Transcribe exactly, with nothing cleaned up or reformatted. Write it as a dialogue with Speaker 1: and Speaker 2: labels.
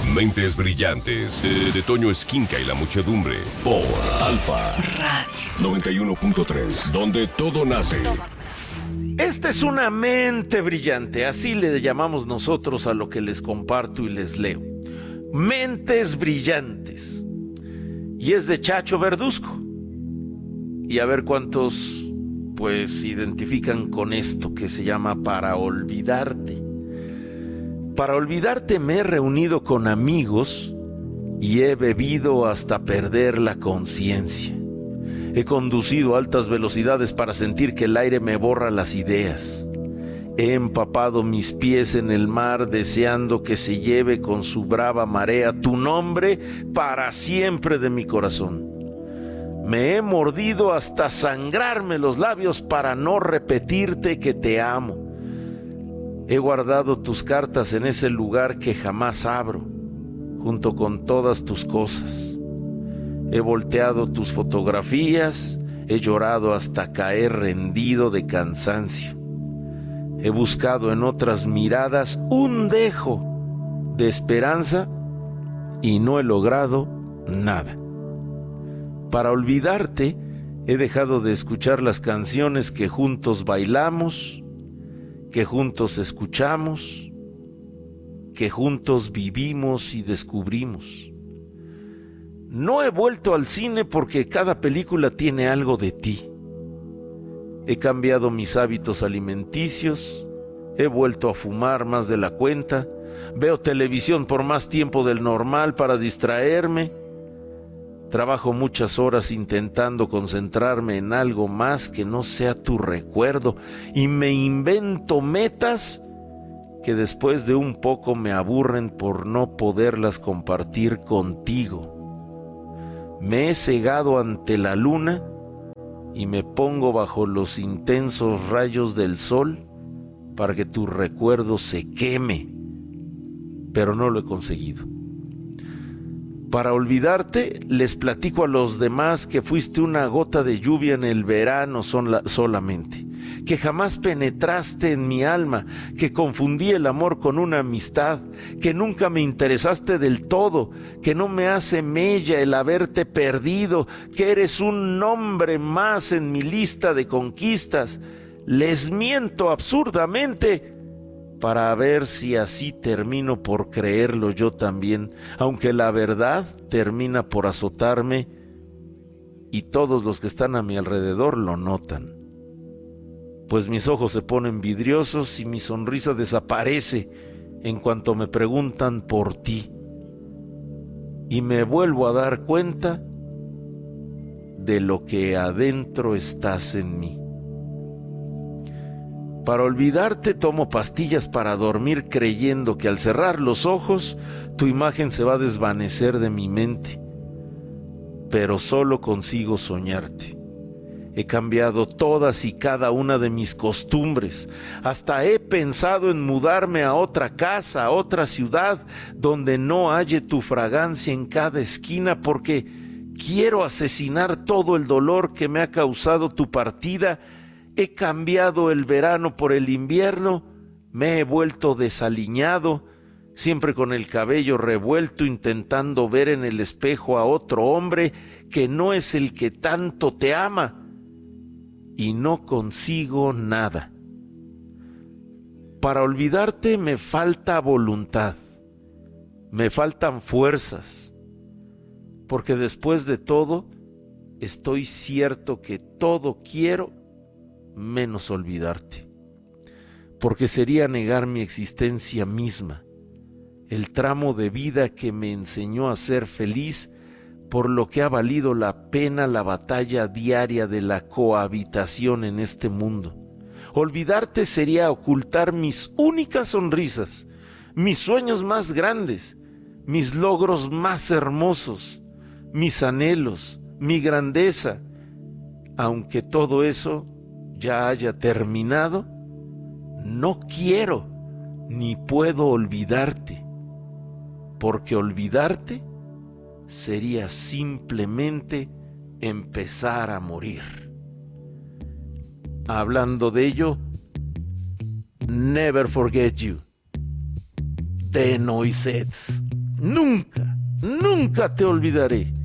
Speaker 1: Mentes Brillantes, eh, de Toño Esquinca y la muchedumbre, por Alfa Radio noventa y uno punto tres, donde todo nace.
Speaker 2: Esta es una mente brillante, así le llamamos nosotros a lo que les comparto y les leo. Mentes Brillantes. Y es de Chacho Verduzco. Y a ver cuántos, pues, identifican con esto que se llama Para Olvidarte. Para olvidarte me he reunido con amigos y he bebido hasta perder la conciencia. He conducido a altas velocidades para sentir que el aire me borra las ideas. He empapado mis pies en el mar deseando que se lleve con su brava marea tu nombre para siempre de mi corazón. Me he mordido hasta sangrarme los labios para no repetirte que te amo. He guardado tus cartas en ese lugar que jamás abro, junto con todas tus cosas. He volteado tus fotografías, he llorado hasta caer rendido de cansancio. He buscado en otras miradas un dejo de esperanza y no he logrado nada. Para olvidarte, he dejado de escuchar las canciones que juntos bailamos, que juntos escuchamos, que juntos vivimos y descubrimos. No he vuelto al cine porque cada película tiene algo de ti. He cambiado mis hábitos alimenticios, he vuelto a fumar más de la cuenta, veo televisión por más tiempo del normal para distraerme. Trabajo muchas horas intentando concentrarme en algo más que no sea tu recuerdo y me invento metas que después de un poco me aburren por no poderlas compartir contigo. Me he cegado ante la luna y me pongo bajo los intensos rayos del sol para que tu recuerdo se queme, pero no lo he conseguido. Para olvidarte, les platico a los demás que fuiste una gota de lluvia en el verano sola, solamente, que jamás penetraste en mi alma, que confundí el amor con una amistad, que nunca me interesaste del todo, que no me hace mella el haberte perdido, que eres un nombre más en mi lista de conquistas. Les miento absurdamente para ver si así termino por creerlo yo también, aunque la verdad termina por azotarme y todos los que están a mi alrededor lo notan. Pues mis ojos se ponen vidriosos y mi sonrisa desaparece en cuanto me preguntan por ti. Y me vuelvo a dar cuenta de lo que adentro estás en mí. Para olvidarte tomo pastillas para dormir creyendo que al cerrar los ojos tu imagen se va a desvanecer de mi mente, pero solo consigo soñarte. He cambiado todas y cada una de mis costumbres, hasta he pensado en mudarme a otra casa, a otra ciudad, donde no halle tu fragancia en cada esquina, porque quiero asesinar todo el dolor que me ha causado tu partida. He cambiado el verano por el invierno, me he vuelto desaliñado, siempre con el cabello revuelto intentando ver en el espejo a otro hombre que no es el que tanto te ama, y no consigo nada. Para olvidarte me falta voluntad, me faltan fuerzas, porque después de todo estoy cierto que todo quiero menos olvidarte, porque sería negar mi existencia misma, el tramo de vida que me enseñó a ser feliz, por lo que ha valido la pena la batalla diaria de la cohabitación en este mundo. Olvidarte sería ocultar mis únicas sonrisas, mis sueños más grandes, mis logros más hermosos, mis anhelos, mi grandeza, aunque todo eso ya haya terminado. No quiero ni puedo olvidarte, porque olvidarte sería simplemente empezar a morir. Hablando de ello, Never Forget You, de Noisettes. Nunca, nunca te olvidaré.